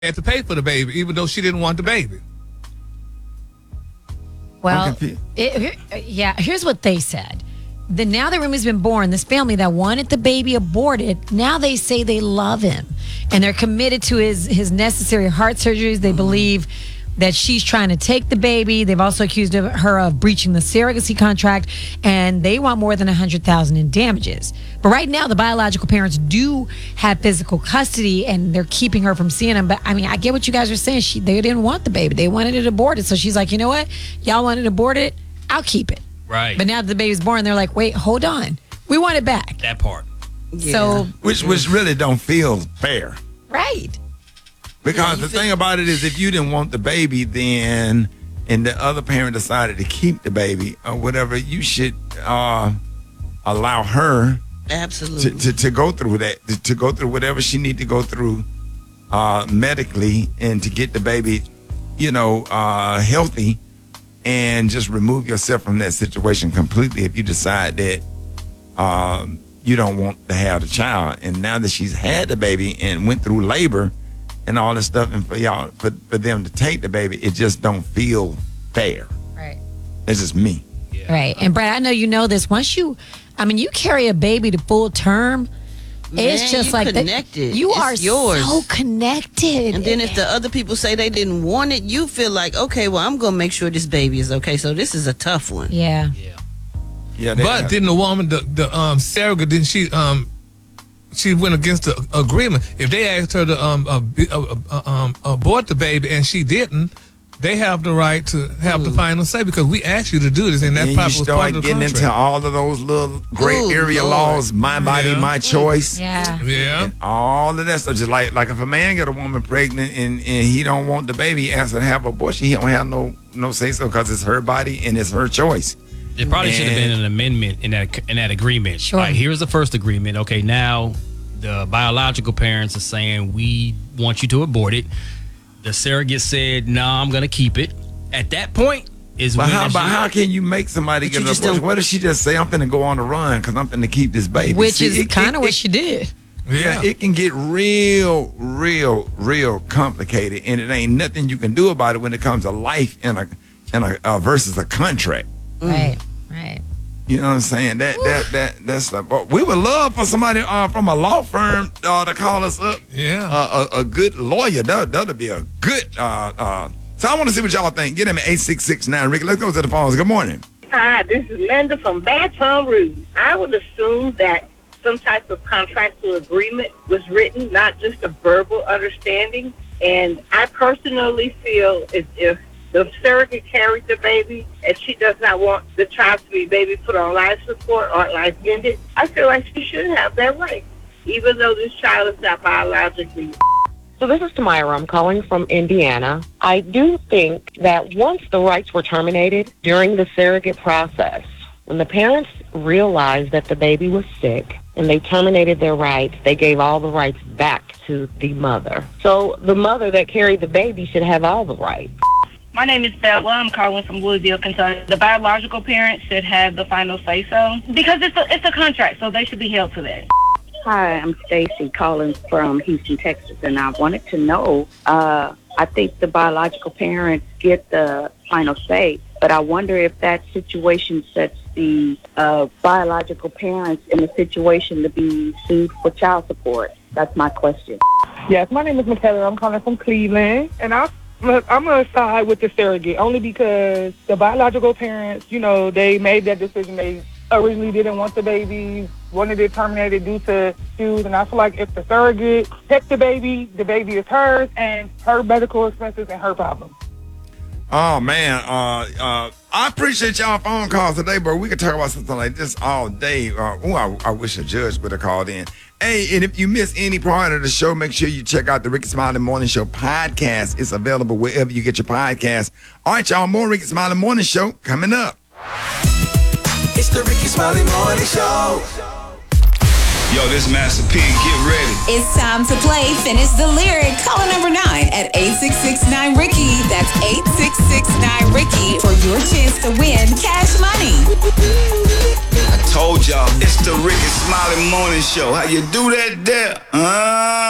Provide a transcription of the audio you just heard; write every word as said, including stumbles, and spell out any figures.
had to pay for the baby, even though she didn't want the baby. Well, it, yeah, here's what they said. The, now that Remy's been born, this family that wanted the baby aborted, now they say they love him. And they're committed to his, his necessary heart surgeries. They believe that she's trying to take the baby. They've also accused of her of breaching the surrogacy contract. And they want more than one hundred thousand dollars in damages. But right now, the biological parents do have physical custody, and they're keeping her from seeing him. But, I mean, I get what you guys are saying. She, they didn't want the baby. They wanted it aborted. So she's like, you know what? Y'all wanted it aborted? I'll keep it. Right. But now that the baby's born, they're like, wait, hold on. We want it back. That part. Yeah. So, Which which really don't feel fair. right. Because the thing about it is, if you didn't want the baby, then and the other parent decided to keep the baby or whatever, you should uh, allow her Absolutely. to, to, to go through that, to, to go through whatever she need to go through uh, medically, and to get the baby, you know, uh, healthy, and just remove yourself from that situation completely if you decide that um, you don't want to have the child. And now that she's had the baby and went through labor and all this stuff, and for y'all, for, for them to take the baby, it just don't feel fair. Right. It's just me. Yeah. Right. And Brad, I know you know this. Once you, I mean, you carry a baby to full term, Man, it's just you like that- connected. you It's are yours. so connected. And then if the other people say they didn't want it, you feel like, okay, well, I'm going to make sure this baby is okay. So this is a tough one. yeah. Yeah. Yeah, they But have- didn't the woman, the, the um, surrogate, didn't she, um, she went against the agreement. If they asked her to um, uh, uh, uh, um, abort the baby and she didn't, they have the right to have the final say, because we asked you to do this, and that and probably you was start part of the getting contract. into all of those little gray Ooh, area Lord. laws, my body, Yeah. my choice. Yeah. Yeah. And all of that stuff, just like like if a man get a woman pregnant and, and he don't want the baby, he asks her to have abortion, he don't have no no say so, because it's her body and it's her choice. There probably should have been And- an amendment in that in that agreement. Sure. Like, here's the first agreement. Okay, now the biological parents are saying we want you to abort it. The surrogate said, "No, nah, I'm going to keep it." At that point is But when how that but shit- how can you make somebody But get you an just abortion? don't- What if she just say, I'm finna go on the run because I'm finna keep this baby? Which See, is it- kind it- of what it- she did. Yeah, it can get real, real, real complicated, and it ain't nothing you can do about it when it comes to life and a and a uh, versus a contract. Right. Right. You know what I'm saying? That that that that's like, well, we would love for somebody uh, from a law firm uh, to call us up. Yeah. Uh, a, a good lawyer. That that'd be a good. Uh, uh, so I want to see what y'all think. Get him at eight six six nine. Ricky, let's go to the phones. Good morning. Hi, this is Linda from Baton Rouge. I would assume that some type of contractual agreement was written, not just a verbal understanding. And I personally feel as if the surrogate carried the baby and she does not want the child to be baby put on life support or life ended, I feel like she should have that right, even though this child is not biologically. So this is Tamira. I'm calling from Indiana. I do think that once the rights were terminated during the surrogate process, when the parents realized that the baby was sick and they terminated their rights, they gave all the rights back to the mother. So the mother that carried the baby should have all the rights. My name is Bella. I'm calling from Louisville, Kentucky. The biological parents should have the final say-so because it's a, it's a contract, so they should be held to that. Hi, I'm Stacy calling from Houston, Texas, and I wanted to know, uh, I think the biological parents get the final say, but I wonder if that situation sets the uh, biological parents in a situation to be sued for child support. That's my question. Yes, my name is Michaela. I'm calling from Cleveland, and I I'm going to side with the surrogate only because the biological parents, you know, they made that decision. They originally didn't want the baby, wanted it terminated due to issues. And I feel like if the surrogate takes the baby, the baby is hers and her medical expenses and her problem. Oh man, uh, uh, I appreciate y'all phone calls today, bro. We could talk about something like this all day. Uh, ooh, I, I wish a judge would have called in. Hey, and if you miss any part of the show, make sure you check out the Ricky Smiley Morning Show podcast. It's available wherever you get your podcast. All right, y'all, more Ricky Smiley Morning Show coming up. It's the Ricky Smiley Morning Show. Yo, this Master P, get ready. It's time to play Finish the Lyric. Caller number nine at eight six six nine Ricky. That's eight six six nine Ricky for your chance to win cash money. I told y'all, it's the Ricky Smiley Morning Show. How you do that there? Uh